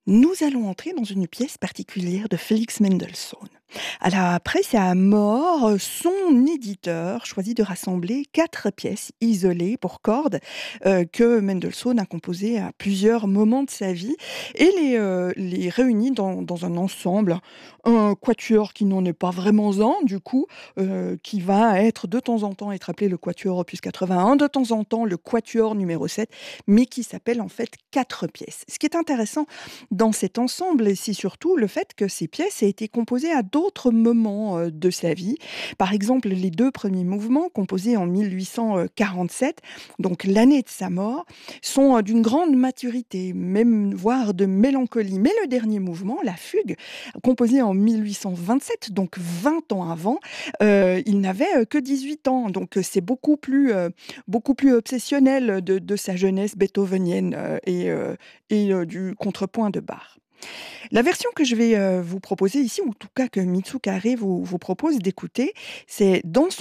Nous allons entrer dans une pièce particulière de Félix Mendelssohn. Après sa mort, son éditeur choisit de rassembler 4 pièces isolées pour cordes, que Mendelssohn a composées à plusieurs moments de sa vie et les réunit dans un ensemble, un quatuor qui n'en est pas vraiment un du coup, qui va être de temps en temps être appelé le quatuor opus 81, de temps en temps le quatuor numéro 7, mais qui s'appelle en fait 4 pièces. Ce qui est intéressant dans cet ensemble, c'est surtout le fait que ces pièces aient été composées à d'autres moments, de sa vie. Par exemple, les 2 premiers mouvements composés en 1847, donc l'année de sa mort, sont, d'une grande maturité, même voire de mélancolie. Mais le dernier mouvement, la fugue, composée en 1827, donc 20 ans avant, il n'avait, que 18 ans. Donc, c'est beaucoup plus obsessionnel de sa jeunesse beethovenienne, et du contrepoint de Bach. La version que je vais, vous proposer ici, ou en tout cas que Mitsu Kare vous propose d'écouter, c'est dans son